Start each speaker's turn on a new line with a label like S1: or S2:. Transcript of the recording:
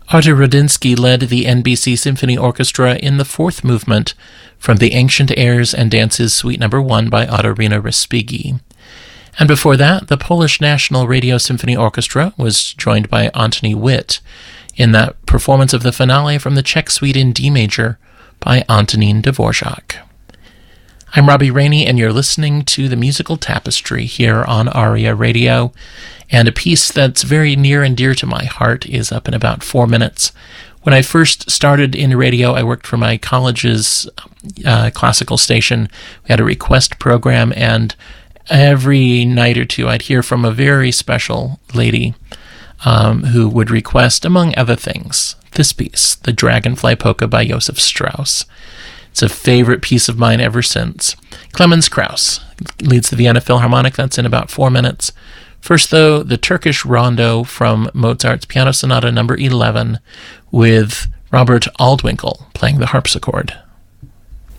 S1: Artur Rudinsky led the NBC Symphony Orchestra in the fourth movement from the Ancient Airs and Dances Suite No. 1 by Otarina Respighi. And before that, the Polish National Radio Symphony Orchestra was joined by Antoni Witt in that performance of the finale from the Czech Suite in D major by Antonín Dvorak. I'm Robbie Rainey, and you're listening to The Musical Tapestry here on ARIA Radio. And a piece that's very near and dear to my heart is up in about 4 minutes. When I first started in radio, I worked for my college's classical station. We had a request program, and every night or two I'd hear from a very special lady who would request, among other things, this piece, the Dragonfly Polka by Josef Strauss. It's a favorite piece of mine ever since. Clemens Krauss leads the Vienna Philharmonic. That's in about 4 minutes. First, though, the Turkish Rondo from Mozart's Piano Sonata No. 11 with Robert Aldwinkel playing the harpsichord.